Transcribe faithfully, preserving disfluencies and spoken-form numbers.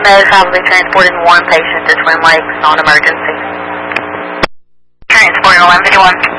Med five will be transporting one patient to Twin Lakes, non-emergency. Transporting eleven fifty-one.